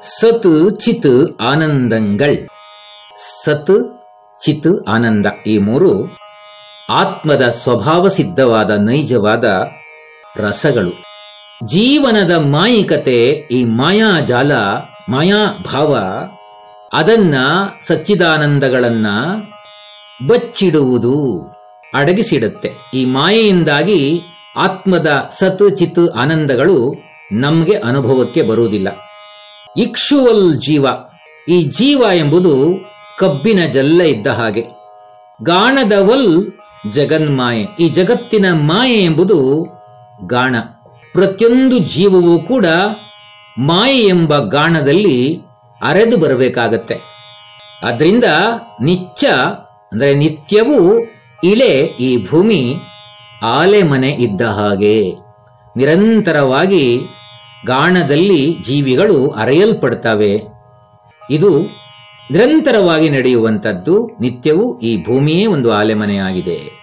ಸತ್ ಚಿತ್ ಆನಂದಂಗಳ್. ಸತ್ ಚಿತ್ ಆನಂದ ಈ ಮೂರು ಆತ್ಮದ ಸ್ವಭಾವ ಸಿದ್ಧವಾದ ನೈಜವಾದ ರಸಗಳು. ಜೀವನದ ಮಾಯಿಕತೆ, ಈ ಮಾಯಾಜಾಲ, ಮಾಯಾಭಾವ, ಅದನ್ನ ಸಚ್ಚಿದಾನಂದಗಳನ್ನ ಬಚ್ಚಿಡುವುದು, ಅಡಗಿಸಿಡುತ್ತೆ. ಈ ಮಾಯೆಯಿಂದಾಗಿ ಆತ್ಮದ ಸತ್ ಚಿತ್ ಆನಂದಗಳು ನಮಗೆ ಅನುಭವಕ್ಕೆ ಬರುವುದಿಲ್ಲ. ಇಕ್ಷುವಲ್ ಜೀವ, ಈ ಜೀವ ಎಂಬುದು ಕಬ್ಬಿನ ಜಲ್ಲ ಇದ್ದ ಹಾಗೆ. ಗಾಣದವಲ್ ಜಗನ್ಮಾಯೆ, ಈ ಜಗತ್ತಿನ ಮಾಯೆ ಎಂಬುದು ಗಾಣ. ಪ್ರತಿಯೊಂದು ಜೀವವೂ ಕೂಡ ಮಾಯೆ ಎಂಬ ಗಾಣದಲ್ಲಿ ಅರೆದು ಬರಬೇಕಾಗತ್ತೆ. ಆದ್ರಿಂದ ನಿತ್ಯ ಅಂದರೆ ನಿತ್ಯವೂ ಇಳೆ ಈ ಭೂಮಿ ಆಲೆಮನೆ ಇದ್ದ ಹಾಗೆ. ನಿರಂತರವಾಗಿ ಗಾಣದಲ್ಲಿ ಜೀವಿಗಳು ಅರೆಯಲ್ಪಡ್ತವೆ. ಇದು ನಿರಂತರವಾಗಿ ನಡೆಯುವಂಥದ್ದು. ನಿತ್ಯವೂ ಈ ಭೂಮಿಯೇ ಒಂದು ಆಲೆಮನೆಯಾಗಿದೆ.